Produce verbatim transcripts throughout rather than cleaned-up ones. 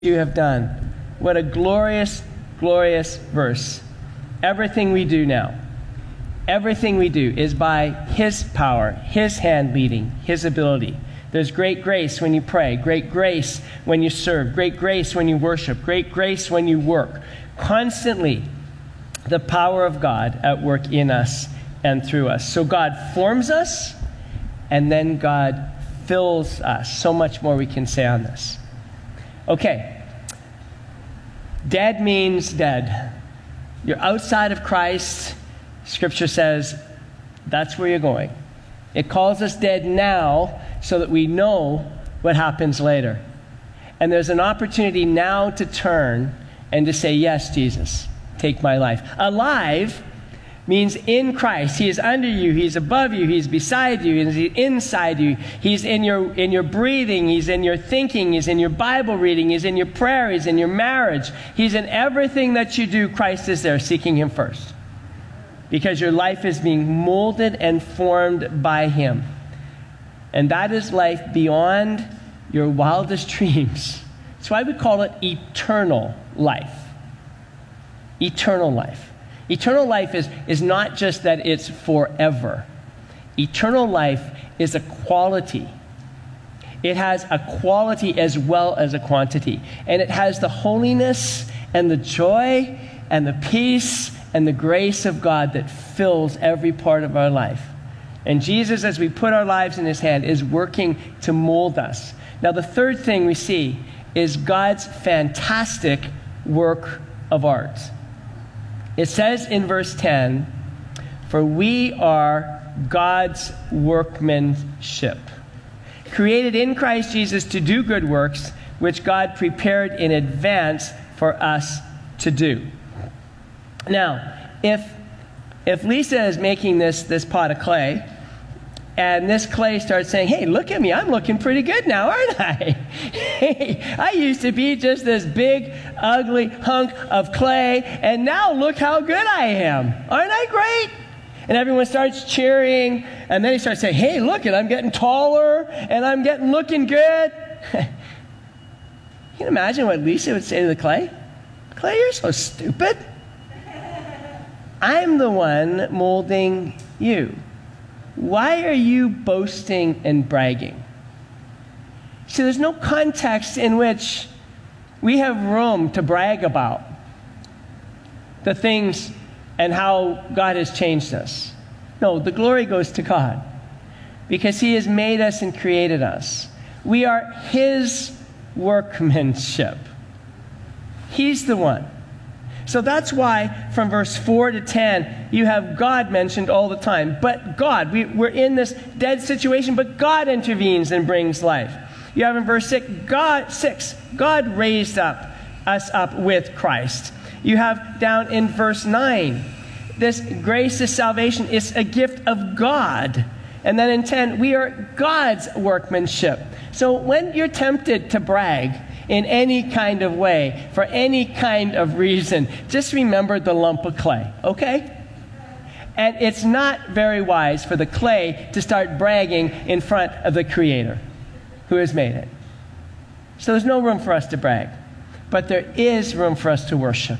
you have done. What a glorious, glorious verse. Everything we do now, everything we do is by His power, His hand leading, His ability. There's great grace when you pray, great grace when you serve, great grace when you worship, great grace when you work. Constantly, the power of God at work in us and through us. So God forms us, and then God fills us. So much more we can say on this. Okay. Dead means dead. You're outside of Christ. Scripture says that's where you're going. It calls us dead now so that we know what happens later. And there's an opportunity now to turn and to say, yes, Jesus, take my life. Alive means in Christ. He is under you. He's above you. He's beside you. He's inside you. He's in your in your breathing. He's in your thinking. He's in your Bible reading. He's in your prayer. He's in your marriage. He's in everything that you do. Christ is there, seeking Him first. Because your life is being molded and formed by Him. And that is life beyond your wildest dreams. That's why we call it eternal life. Eternal life. Eternal life is, is not just that it's forever. Eternal life is a quality. It has a quality as well as a quantity. And it has the holiness and the joy and the peace and the grace of God that fills every part of our life. And Jesus, as we put our lives in His hand, is working to mold us. Now, the third thing we see is God's fantastic work of art. It says in verse ten, for we are God's workmanship, created in Christ Jesus to do good works, which God prepared in advance for us to do. Now, if if Lisa is making this, this pot of clay, and this clay starts saying, hey, look at me, I'm looking pretty good now, aren't I? Hey, I used to be just this big, ugly hunk of clay, and now look how good I am. Aren't I great? And everyone starts cheering, and then he starts saying, hey, look, and I'm getting taller, and I'm getting looking good. Can you imagine what Lisa would say to the clay? Clay, you're so stupid. I'm the one molding you. Why are you boasting and bragging? See, there's no context in which we have room to brag about the things and how God has changed us. No, the glory goes to God because He has made us and created us. We are His workmanship. He's the one. So that's why from verse four to ten, you have God mentioned all the time. But God, we, we're in this dead situation, but God intervenes and brings life. You have in verse six, God, six, God raised up us up with Christ. You have down in verse nine, this grace, this salvation is a gift of God. And then in ten, we are God's workmanship. So when you're tempted to brag in any kind of way, for any kind of reason, just remember the lump of clay, okay? And it's not very wise for the clay to start bragging in front of the Creator who has made it. So there's no room for us to brag, but there is room for us to worship.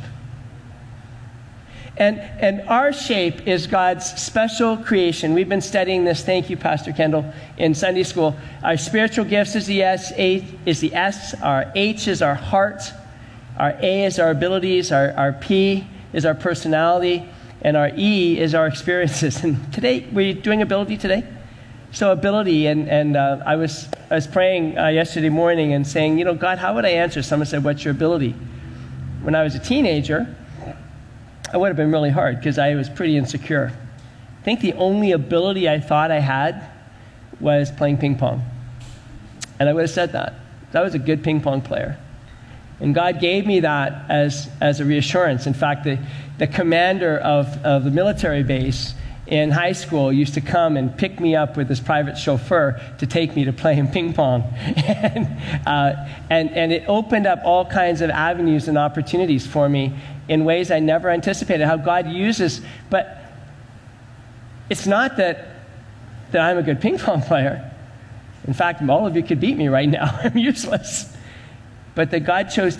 And, and our shape is God's special creation. We've been studying this, thank you, Pastor Kendall, in Sunday school. Our spiritual gifts is the S, A is the S, our H is our heart, our A is our abilities, our, our P is our personality, and our E is our experiences. And today, were you doing ability today? So ability, and, and uh, I was I was praying uh, yesterday morning and saying, you know, God, how would I answer? Someone said, what's your ability? When I was a teenager, it would have been really hard because I was pretty insecure. I think the only ability I thought I had was playing ping pong. And I would have said that. I was a good ping pong player. And God gave me that as, as a reassurance. In fact, the, the commander of, of the military base in high school used to come and pick me up with his private chauffeur to take me to play in ping pong. and, uh, and, and it opened up all kinds of avenues and opportunities for me in ways I never anticipated, how God uses. But it's not that, that I'm a good ping pong player. In fact, all of you could beat me right now. I'm useless. but that God chose